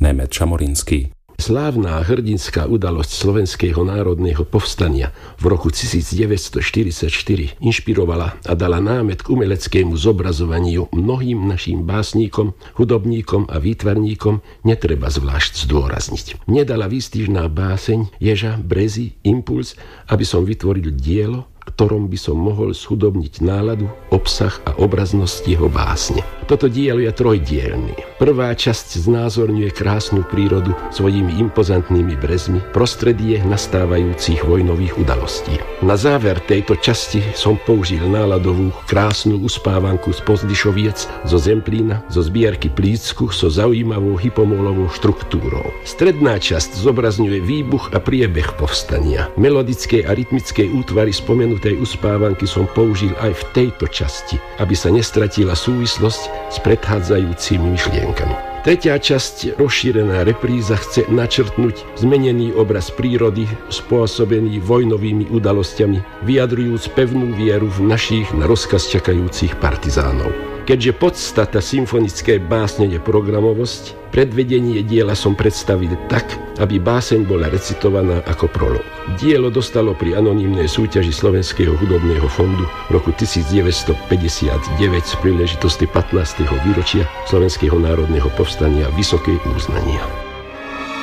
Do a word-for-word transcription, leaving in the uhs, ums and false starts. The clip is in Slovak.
Német Šamorinský. Slávna hrdinská udalosť Slovenského národného povstania v roku devätnásťstoštyridsaťštyri inšpirovala a dala námet k umeleckému zobrazovaniu mnohým našim básníkom, hudobníkom a výtvarníkom, netreba zvlášť zdôrazniť. Nedala výstižná báseň Ježa Brezy impuls, aby som vytvoril dielo, ktorom by som mohol schudobniť náladu, obsah a obraznosť jeho básne. Toto dielo je trojdielny. Prvá časť znázorňuje krásnu prírodu svojimi impozantnými brezmi, prostredie nastávajúcich vojnových udalostí. Na záver tejto časti som použil náladovú krásnu uspávanku z Pozdyšoviec, zo Zemplína, zo zbierky Plícku so zaujímavou hypomolovou štruktúrou. Stredná časť zobrazňuje výbuch a priebeh povstania. Melodické a rytmické útvary spomenutej uspávanky som použil aj v tejto časti, aby sa nestratila súvislosť s predchádzajúcimi myšlienkami. Tretia časť, rozšírená repríza, chce načrtnúť zmenený obraz prírody spôsobený vojnovými udalosťami, vyjadrujúc pevnú vieru v našich na rozkaz čakajúcich partizánov. Keďže podstata symfonickej básne je programovosť, predvedenie diela som predstavil tak, aby báseň bola recitovaná ako prolog. Dielo dostalo pri anonymnej súťaži Slovenského hudobného fondu v roku devätnásťstopäťdesiatdeväť z príležitosti pätnásteho výročia Slovenského národného povstania vysoké uznania.